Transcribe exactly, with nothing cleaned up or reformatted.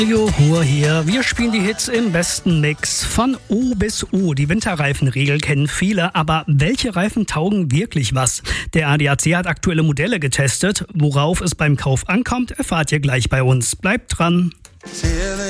Jo, Hur hier. Wir spielen die Hits im besten Mix von O bis U. Die Winterreifenregel kennen viele, aber welche Reifen taugen wirklich was? Der A D A C hat aktuelle Modelle getestet. Worauf es beim Kauf ankommt, erfahrt ihr gleich bei uns. Bleibt dran.